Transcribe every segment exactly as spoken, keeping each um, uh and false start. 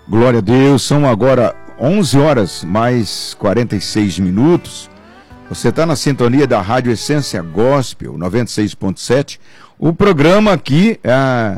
Glória a Deus, são agora onze horas mais quarenta e seis minutos. Você está na sintonia da Rádio Essência Gospel noventa e seis ponto sete. O programa aqui é,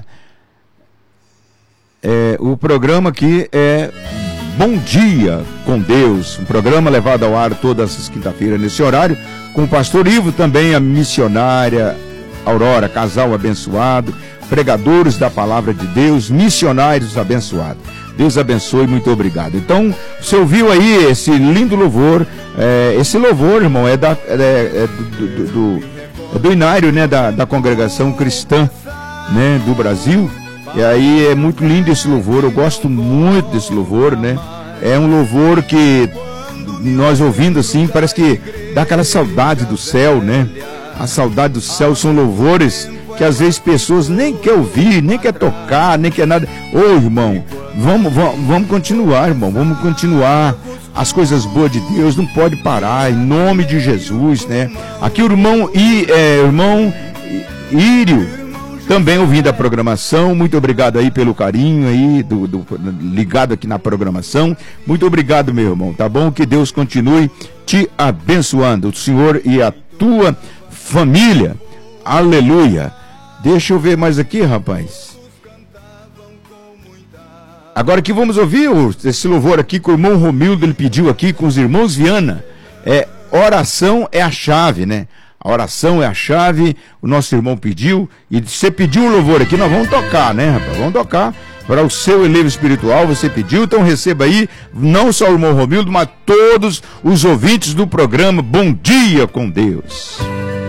é, o programa aqui é Bom Dia com Deus, um programa levado ao ar todas as quinta-feiras nesse horário, com o pastor Ivo, também a missionária Aurora, casal abençoado, pregadores da palavra de Deus, missionários abençoados. Deus abençoe, muito obrigado. Então, você ouviu aí esse lindo louvor, é, esse louvor, irmão, é, da, é, é do, do, do, é do inário, né, da, da congregação cristã, né, do Brasil. E aí é muito lindo esse louvor, eu gosto muito desse louvor, né? É um louvor que nós ouvindo assim, parece que dá aquela saudade do céu, né? A saudade do céu são louvores que às vezes pessoas nem quer ouvir, nem quer tocar, nem quer nada. Ô irmão, vamos, vamos, vamos continuar, irmão, vamos continuar. As coisas boas de Deus não pode parar, em nome de Jesus, né? Aqui o irmão, I, é, irmão Írio, também ouvindo a programação, muito obrigado aí pelo carinho aí, do, do, ligado aqui na programação. Muito obrigado, meu irmão, tá bom? Que Deus continue te abençoando, o Senhor e a tua família. Aleluia. Deixa eu ver mais aqui, rapaz. Agora que vamos ouvir esse louvor aqui que o irmão Romildo ele pediu aqui com os irmãos Viana. É, oração é a chave, né? A oração é a chave, o nosso irmão pediu, e você pediu o louvor aqui, nós vamos tocar, né, rapaz? Vamos tocar para o seu elevo espiritual, você pediu, então receba aí, não só o irmão Romildo, mas todos os ouvintes do programa Bom Dia com Deus.